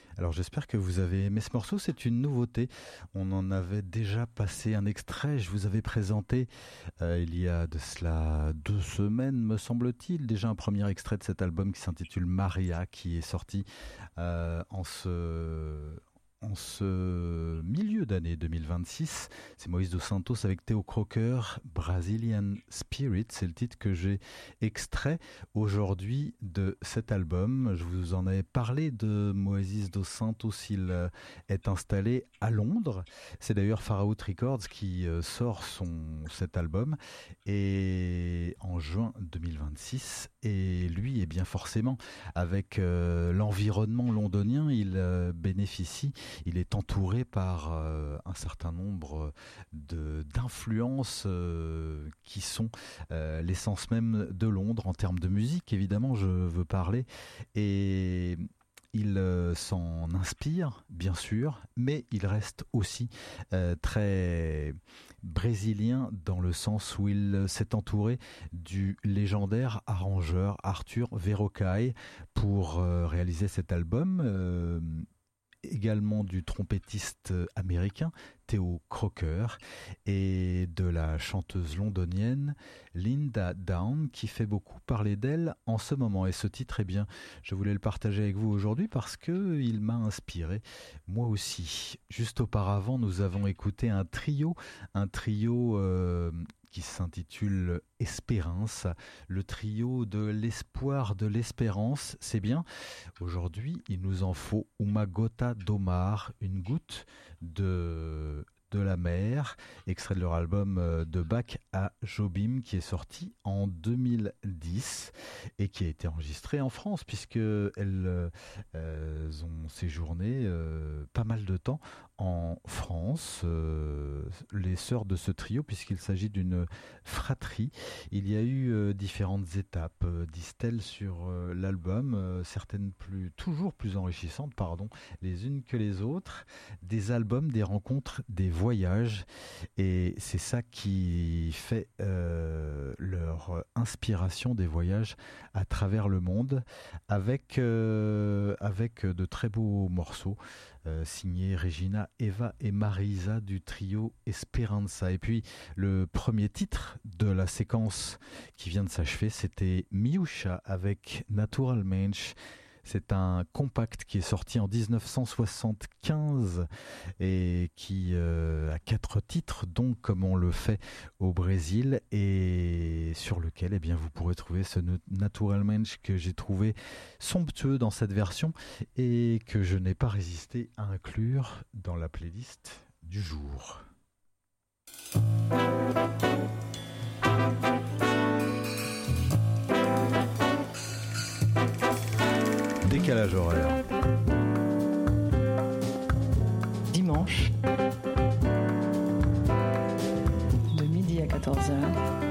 Alors j'espère que vous avez aimé ce morceau, c'est une nouveauté. On en avait déjà passé un extrait, je vous avais présenté il y a de cela 2 semaines, me semble-t-il, déjà un premier extrait de cet album qui s'intitule Maria, qui est sorti en ce milieu d'année 2026. C'est Moïse Dos Santos avec Theo Croker, Brazilian Spirit, c'est le titre que j'ai extrait aujourd'hui de cet album. Je vous en avais parlé de Moïse Dos Santos, il est installé à Londres. C'est d'ailleurs Far Out Records qui sort cet album et en juin 2026. Et lui, est bien forcément, avec l'environnement londonien, il bénéficie. Il est entouré par un certain nombre d'influences qui sont l'essence même de Londres en termes de musique, évidemment, je veux parler. Et il s'en inspire, bien sûr, mais il reste aussi très brésilien dans le sens où il s'est entouré du légendaire arrangeur Arthur Verocai pour réaliser cet album. Également du trompettiste américain Theo Croker et de la chanteuse londonienne Linda Down qui fait beaucoup parler d'elle en ce moment. Et ce titre, eh bien, je voulais le partager avec vous aujourd'hui parce qu'il m'a inspiré moi aussi. Juste auparavant, nous avons écouté un trio qui s'intitule Espérance, le trio de l'espoir, de l'espérance, c'est bien. Aujourd'hui, il nous en faut Uma gota do mar, une goutte de la mer, extrait de leur album De Bach à Jobim qui est sorti en 2010 et qui a été enregistré en France puisqu'elles ont séjourné pas mal de temps en France, les sœurs de ce trio, puisqu'il s'agit d'une fratrie. Il y a eu différentes étapes, disent-elles, sur l'album, certaines toujours plus enrichissantes, les unes que les autres, des albums, des rencontres, des voyages, et c'est ça qui fait leur inspiration des voyages à travers le monde, avec de très beaux morceaux signés Regina, Eva et Marisa du trio Esperanza. Et puis le premier titre de la séquence qui vient de s'achever, c'était Miúcha avec Natural Mensch. C'est un compact qui est sorti en 1975 et qui a 4 titres, donc comme on le fait au Brésil, et sur lequel eh bien, vous pourrez trouver ce Natural Mensch que j'ai trouvé somptueux dans cette version et que je n'ai pas résisté à inclure dans la playlist du jour. Décalage horaire. Dimanche, de midi à 14h.